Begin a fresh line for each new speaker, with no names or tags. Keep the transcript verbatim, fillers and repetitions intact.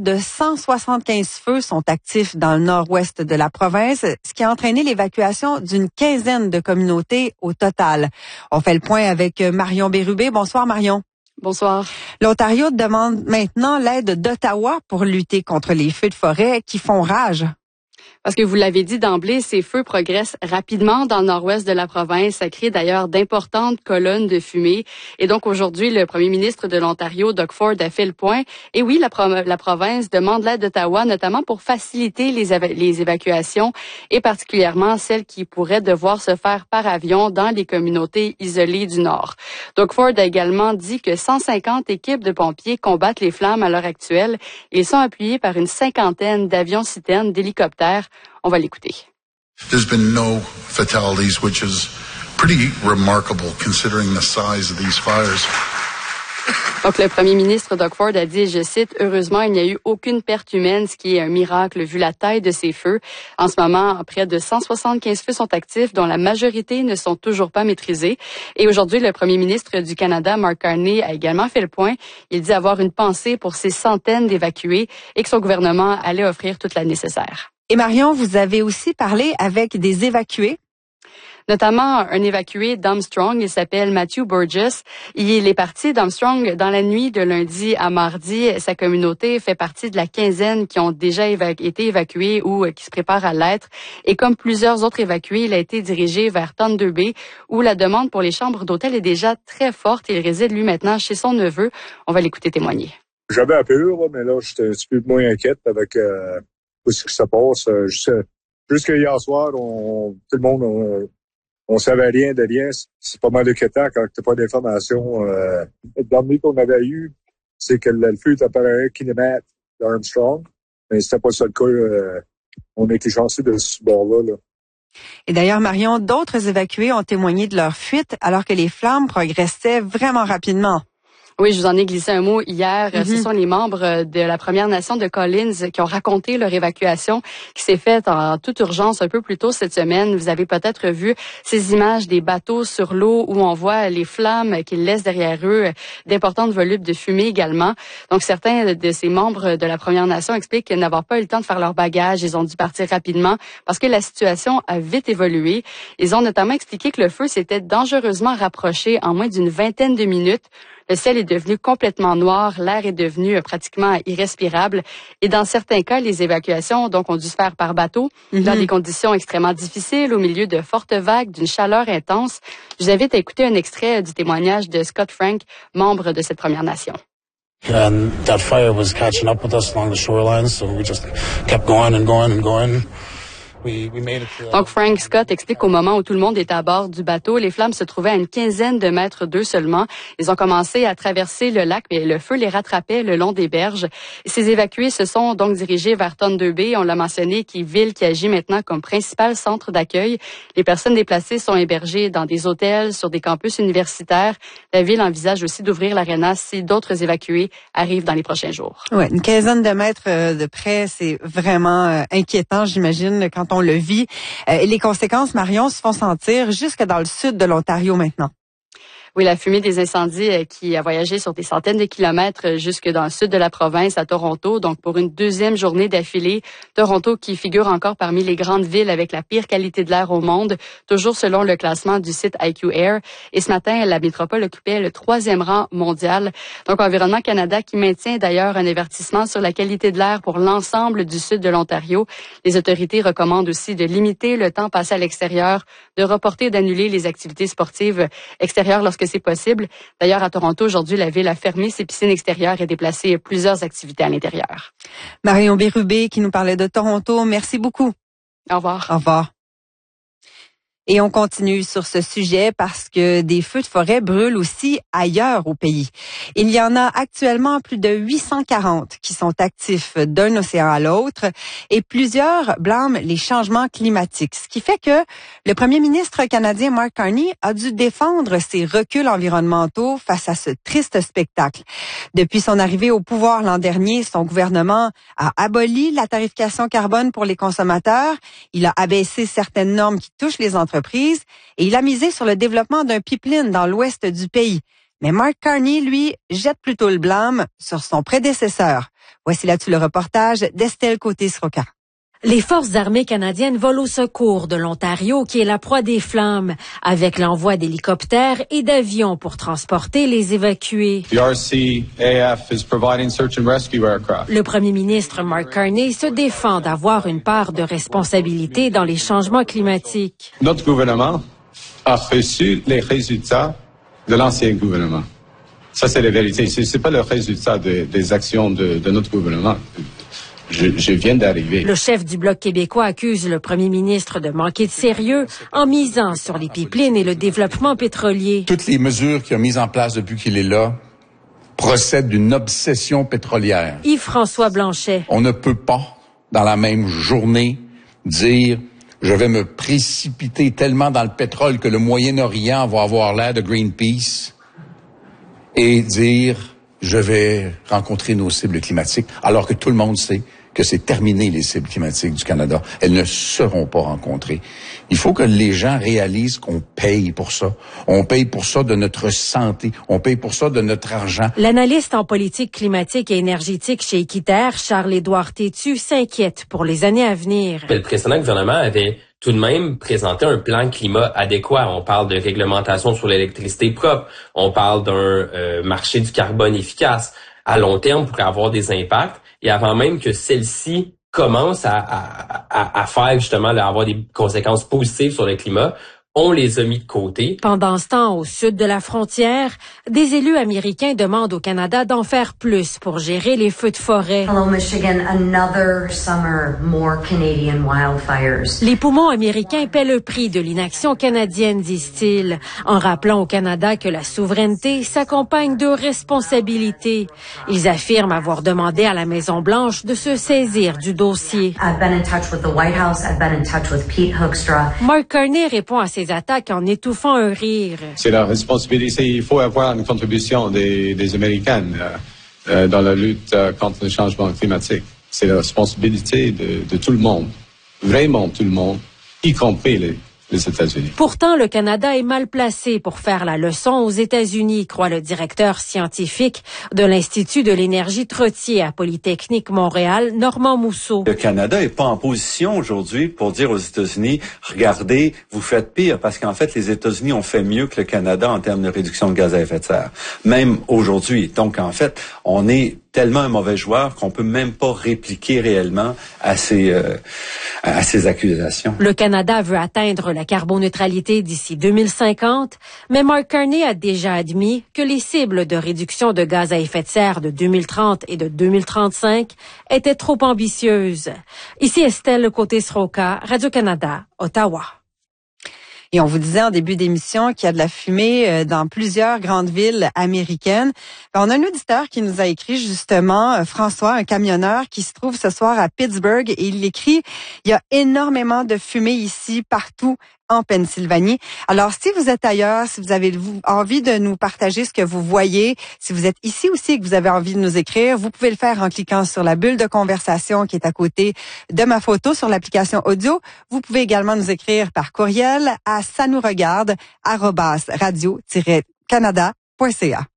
de cent soixante-quinze feux sont actifs dans le nord-ouest de la province, ce qui a entraîné l'évacuation d'une quinzaine de communautés au total. On fait le point avec Marion Bérubé. Bonsoir Marion.
Bonsoir.
L'Ontario demande maintenant l'aide d'Ottawa pour lutter contre les feux de forêt qui font rage.
Parce que vous l'avez dit d'emblée, ces feux progressent rapidement dans le nord-ouest de la province. Ça crée d'ailleurs d'importantes colonnes de fumée. Et donc aujourd'hui, le premier ministre de l'Ontario, Doug Ford, a fait le point. Et oui, la, pro- la province demande l'aide d'Ottawa, notamment pour faciliter les, éva- les évacuations et particulièrement celles qui pourraient devoir se faire par avion dans les communautés isolées du nord. Doug Ford a également dit que cent cinquante équipes de pompiers combattent les flammes à l'heure actuelle. Ils sont appuyés par une cinquantaine d'avions-citernes, d'hélicoptères. On va l'écouter.
There's been no fatalities, which is pretty remarkable considering the size of these fires.
Donc, le premier ministre Doug Ford a dit, je cite, « Heureusement, il n'y a eu aucune perte humaine, ce qui est un miracle vu la taille de ces feux. En ce moment, près de cent soixante-quinze feux sont actifs, dont la majorité ne sont toujours pas maîtrisés. » Et aujourd'hui, le premier ministre du Canada, Mark Carney, a également fait le point. Il dit avoir une pensée pour ces centaines d'évacués et que son gouvernement allait offrir toute l'aide nécessaire.
Et Marion, vous avez aussi parlé avec des évacués.
Notamment un évacué d'Armstrong, il s'appelle Matthew Burgess. Il est parti d'Armstrong dans la nuit de lundi à mardi. Sa communauté fait partie de la quinzaine qui ont déjà éva- été évacués ou qui se préparent à l'être. Et comme plusieurs autres évacués, il a été dirigé vers Thunder Bay où la demande pour les chambres d'hôtel est déjà très forte. Il réside lui maintenant chez son neveu. On va l'écouter témoigner.
J'avais un peu, là, mais là, j'étais un petit peu moins inquiète avec euh, tout ce qui se passe. Euh, juste, jusqu'à hier soir, on, tout le monde, on, on savait rien de rien. C'est pas mal inquiétant quand t'as pas d'informations. Euh, le dernier qu'on avait eu, c'est que le, le feu était à un kilomètre d'Armstrong, mais c'était pas ça le cas. Euh, on était chanceux de ce bord-là. Là.
Et d'ailleurs, Marion, d'autres évacués ont témoigné de leur fuite alors que les flammes progressaient vraiment rapidement.
Oui, je vous en ai glissé un mot hier. Mm-hmm. Ce sont les membres de la Première Nation de Collins qui ont raconté leur évacuation qui s'est faite en toute urgence un peu plus tôt cette semaine. Vous avez peut-être vu ces images des bateaux sur l'eau où on voit les flammes qu'ils laissent derrière eux, d'importantes volutes de fumée également. Donc, certains de ces membres de la Première Nation expliquent n'avoir pas eu le temps de faire leur bagage. Ils ont dû partir rapidement parce que la situation a vite évolué. Ils ont notamment expliqué que le feu s'était dangereusement rapproché en moins d'une vingtaine de minutes. Le ciel est devenu complètement noir, l'air est devenu pratiquement irrespirable et dans certains cas, les évacuations donc ont dû se faire par bateau mm-hmm. dans des conditions extrêmement difficiles au milieu de fortes vagues, d'une chaleur intense. Je vous invite à écouter un extrait du témoignage de Scott Frank, membre de cette Première Nation.
And that fire was catching up with us along the shoreline, so we just kept going and going and going.
Donc, Frank Scott explique qu'au moment où tout le monde était à bord du bateau, les flammes se trouvaient à une quinzaine de mètres d'eux seulement. Ils ont commencé à traverser le lac, mais le feu les rattrapait le long des berges. Et ces évacués se sont donc dirigés vers Thunder Bay, on l'a mentionné, qui est ville qui agit maintenant comme principal centre d'accueil. Les personnes déplacées sont hébergées dans des hôtels, sur des campus universitaires. La ville envisage aussi d'ouvrir l'aréna si d'autres évacués arrivent dans les prochains jours.
Ouais, une quinzaine de mètres de près, c'est vraiment inquiétant, j'imagine, quand on on le vit. Euh, et les conséquences, Marion, se font sentir jusque dans le sud de l'Ontario maintenant.
Oui, la fumée des incendies qui a voyagé sur des centaines de kilomètres jusque dans le sud de la province à Toronto. Donc, pour une deuxième journée d'affilée, Toronto qui figure encore parmi les grandes villes avec la pire qualité de l'air au monde, toujours selon le classement du site I Q Air. Et ce matin, la métropole occupait le troisième rang mondial. Donc, Environnement Canada qui maintient d'ailleurs un avertissement sur la qualité de l'air pour l'ensemble du sud de l'Ontario. Les autorités recommandent aussi de limiter le temps passé à l'extérieur, de reporter, d'annuler les activités sportives extérieures lorsque c'est possible. D'ailleurs, à Toronto, aujourd'hui, la ville a fermé ses piscines extérieures et déplacé plusieurs activités à l'intérieur.
Marion Bérubé qui nous parlait de Toronto. Merci beaucoup.
Au revoir.
Au revoir. Et on continue sur ce sujet parce que des feux de forêt brûlent aussi ailleurs au pays. Il y en a actuellement plus de huit cent quarante qui sont actifs d'un océan à l'autre et plusieurs blâment les changements climatiques. Ce qui fait que le premier ministre canadien Mark Carney a dû défendre ses reculs environnementaux face à ce triste spectacle. Depuis son arrivée au pouvoir l'an dernier, son gouvernement a aboli la tarification carbone pour les consommateurs. Il a abaissé certaines normes qui touchent les entreprises. Et il a misé sur le développement d'un pipeline dans l'ouest du pays. Mais Mark Carney, lui, jette plutôt le blâme sur son prédécesseur. Voici là-dessus le reportage d'Estelle Côté-Sroka.
Les forces armées canadiennes volent au secours de l'Ontario, qui est la proie des flammes, avec l'envoi d'hélicoptères et d'avions pour transporter les évacués.
The R C A F is providing search and rescue aircraft.
Le premier ministre Mark Carney se défend d'avoir une part de responsabilité dans les changements climatiques.
Notre gouvernement a reçu les résultats de l'ancien gouvernement. Ça, c'est la vérité. C'est, c'est pas le résultat de, des actions de, de notre gouvernement. Je, je viens d'arriver.
Le chef du Bloc québécois accuse le premier ministre de manquer de sérieux en misant sur les pipelines et le développement pétrolier.
Toutes les mesures qu'il a mises en place depuis qu'il est là procèdent d'une obsession pétrolière.
Yves-François Blanchet.
On ne peut pas, dans la même journée, dire « je vais me précipiter tellement dans le pétrole que le Moyen-Orient va avoir l'air de Greenpeace » et dire « je vais rencontrer nos cibles climatiques », alors que tout le monde sait que c'est terminé les cibles climatiques du Canada. Elles ne seront pas rencontrées. Il faut que les gens réalisent qu'on paye pour ça. On paye pour ça de notre santé. On paye pour ça de notre argent.
L'analyste en politique climatique et énergétique chez Équiterre, Charles-Édouard Tétu, s'inquiète pour les années à venir.
Le précédent gouvernement avait tout de même présenté un plan climat adéquat. On parle de réglementation sur l'électricité propre. On parle d'un euh, marché du carbone efficace. À long terme, pourrait avoir des impacts. Et avant même que celle-ci commence à, à, à, à faire justement, à avoir des conséquences positives sur le climat, on les a mis de côté.
Pendant ce temps, au sud de la frontière, des élus américains demandent au Canada d'en faire plus pour gérer les feux de forêt.
Hello, Michigan. Another summer, more Canadian wildfires.
Les poumons américains paient le prix de l'inaction canadienne, disent-ils, en rappelant au Canada que la souveraineté s'accompagne de responsabilités. Ils affirment avoir demandé à la Maison-Blanche de se saisir du dossier.
I've been in touch with the White House. I've been in touch with Pete Hoekstra.
Mark Carney répond à ces attaques en étouffant un rire.
C'est la responsabilité. Il faut avoir une contribution des, des Américains euh, euh, dans la lutte euh, contre le changement climatique. C'est la responsabilité de, de tout le monde, vraiment tout le monde, y compris les, les États-Unis.
Pourtant, le Canada est mal placé pour faire la leçon aux États-Unis, croit le directeur scientifique de l'Institut de l'énergie Trottier à Polytechnique Montréal, Normand Mousseau.
Le Canada est pas en position aujourd'hui pour dire aux États-Unis, regardez, vous faites pire, parce qu'en fait, les États-Unis ont fait mieux que le Canada en termes de réduction de gaz à effet de serre, même aujourd'hui. Donc, en fait, on est tellement un mauvais joueur qu'on peut même pas répliquer réellement à ces, euh, à ces accusations.
Le Canada veut atteindre la carboneutralité d'ici deux mille cinquante, mais Mark Carney a déjà admis que les cibles de réduction de gaz à effet de serre de deux mille trente et de deux mille trente-cinq étaient trop ambitieuses. Ici Estelle Côté-Sroka, Radio-Canada, Ottawa.
Et on vous disait en début d'émission qu'il y a de la fumée dans plusieurs grandes villes américaines. On a un auditeur qui nous a écrit justement, François, un camionneur qui se trouve ce soir à Pittsburgh, et il écrit « Il y a énormément de fumée ici, partout en Pennsylvanie. » Alors, si vous êtes ailleurs, si vous avez envie de nous partager ce que vous voyez, si vous êtes ici aussi et que vous avez envie de nous écrire, vous pouvez le faire en cliquant sur la bulle de conversation qui est à côté de ma photo sur l'application audio. Vous pouvez également nous écrire par courriel à ça nous regarde arobase radio tiret canada point c a.